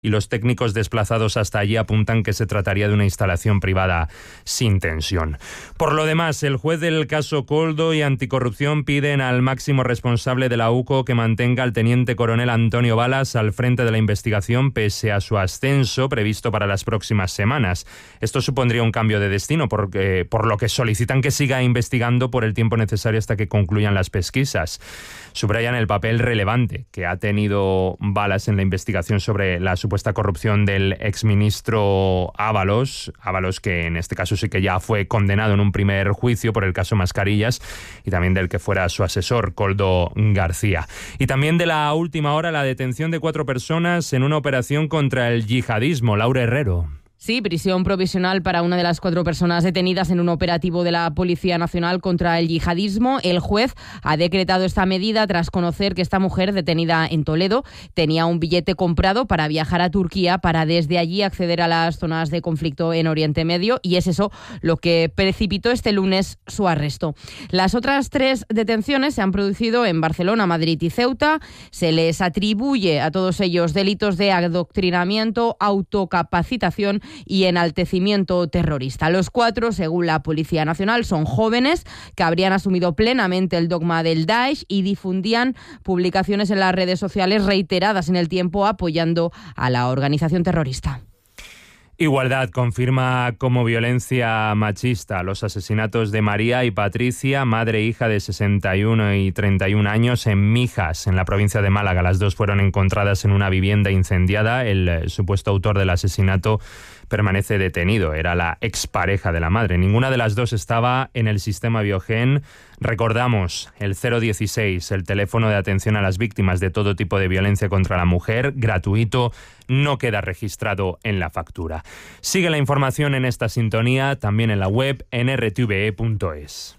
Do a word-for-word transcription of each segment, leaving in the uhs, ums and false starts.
y los técnicos desplazados hasta allí apuntan que se trataría de una instalación privada sin tensión. Por lo demás, el juez del caso Koldo y Anticorrupción piden al máximo responsable de la U C O que mantenga al teniente coronel Antonio Balas al frente de la investigación pese a su ascenso previsto para las próximas semanas. Esto supondría un cambio de destino, porque, por lo que solicitan que siga investigando por el tiempo necesario hasta que concluyan las pesquisas. Subrayan el papel relevante que ha tenido Balas en la investigación sobre la supuesta corrupción del exministro Ábalos, Ábalos que en este caso sí que ya fue condenado en un primer juicio por el caso Mascarillas, y también del que fuera su asesor, Koldo García. Y también de la última hora, la detención de cuatro personas en una operación contra el yihadismo. Laura Herrero. Sí, prisión provisional para una de las cuatro personas detenidas en un operativo de la Policía Nacional contra el yihadismo. El juez ha decretado esta medida tras conocer que esta mujer, detenida en Toledo, tenía un billete comprado para viajar a Turquía para desde allí acceder a las zonas de conflicto en Oriente Medio, y es eso lo que precipitó este lunes su arresto. Las otras tres detenciones se han producido en Barcelona, Madrid y Ceuta. Se les atribuye a todos ellos delitos de adoctrinamiento, autocapacitación y enaltecimiento terrorista. Los cuatro, según la Policía Nacional, son jóvenes que habrían asumido plenamente el dogma del Daesh y difundían publicaciones en las redes sociales reiteradas en el tiempo apoyando a la organización terrorista. Igualdad confirma como violencia machista los asesinatos de María y Patricia, madre e hija de sesenta y uno y treinta y un años, en Mijas, en la provincia de Málaga. Las dos fueron encontradas en una vivienda incendiada. El supuesto autor del asesinato permanece detenido. Era la expareja de la madre. Ninguna de las dos estaba en el sistema Biogen. Recordamos el cero dieciséis, el teléfono de atención a las víctimas de todo tipo de violencia contra la mujer, gratuito, no queda registrado en la factura. Sigue la información en esta sintonía, también en la web en r t v e punto es.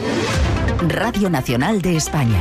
Radio Nacional de España.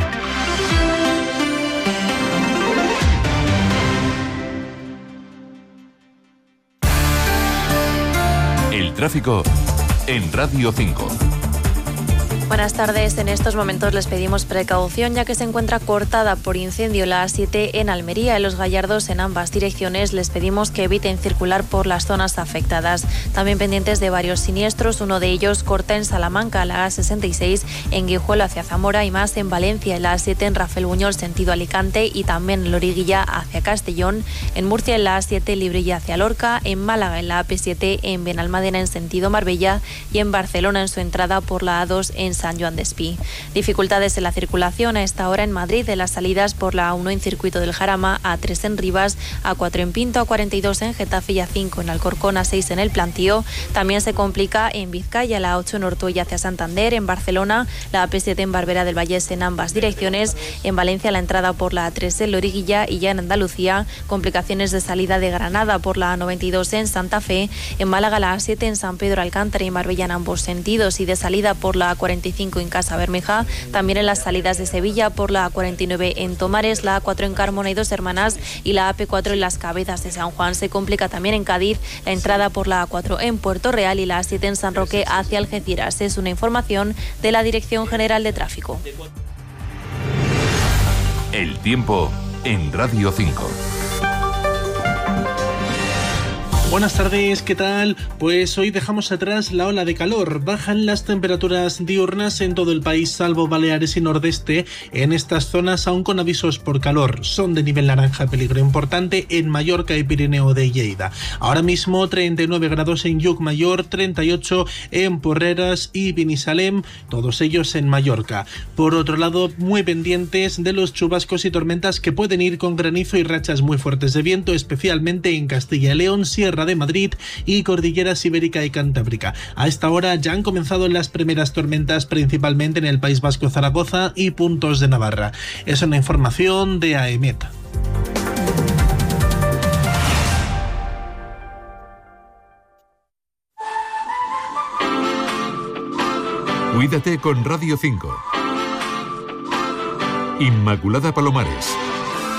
El tráfico en Radio cinco. Buenas tardes. En estos momentos les pedimos precaución ya que se encuentra cortada por incendio la A siete en Almería. En Los Gallardos, en ambas direcciones, les pedimos que eviten circular por las zonas afectadas. También pendientes de varios siniestros. Uno de ellos corta en Salamanca, la A sesenta y seis en Guijuelo hacia Zamora, y más en Valencia, la A siete en Rafael Buñol sentido Alicante, y también en Loriguilla hacia Castellón. En Murcia, en la A siete Librilla hacia Lorca. En Málaga, en la A P siete en Benalmádena en sentido Marbella, y en Barcelona en su entrada por la A dos en San Joan de Espí. Dificultades en la circulación a esta hora en Madrid, en las salidas por la A uno en Circuito del Jarama, A tres en Rivas, A cuatro en Pinto, A cuarenta y dos en Getafe y A cinco en Alcorcón, A seis en El Plantío. También se complica en Vizcaya, la A ocho en Ortuella hacia Santander. En Barcelona, la A P siete en Barberá del Vallés en ambas direcciones. En Valencia, la entrada por la A tres en Loriguilla, y ya en Andalucía, complicaciones de salida de Granada por la A noventa y dos en Santa Fe. En Málaga, la A siete en San Pedro Alcántara y Marbella en ambos sentidos, y de salida por la A cuarenta y cinco en Casa Bermeja. También en las salidas de Sevilla por la A cuarenta y nueve en Tomares, la A cuatro en Carmona y Dos Hermanas, y la A P cuatro en Las Cabezas de San Juan. Se complica también en Cádiz la entrada por la A cuatro en Puerto Real y la A siete en San Roque hacia Algeciras. Es una información de la Dirección General de Tráfico. El tiempo en Radio cinco. Buenas tardes, ¿qué tal? Pues hoy dejamos atrás la ola de calor. Bajan las temperaturas diurnas en todo el país, salvo Baleares y Nordeste. En estas zonas, aún con avisos por calor, son de nivel naranja, peligro importante en Mallorca y Pirineo de Lleida. Ahora mismo treinta y nueve grados en Llucmayor, treinta y ocho en Porreras y Binissalem, todos ellos en Mallorca. Por otro lado, muy pendientes de los chubascos y tormentas que pueden ir con granizo y rachas muy fuertes de viento, especialmente en Castilla y León, Sierra de Madrid y Cordilleras Ibérica y Cantábrica. A esta hora ya han comenzado las primeras tormentas, principalmente en el País Vasco, Zaragoza y puntos de Navarra. Es una información de AEMET. Cuídate con Radio cinco. Inmaculada Palomares.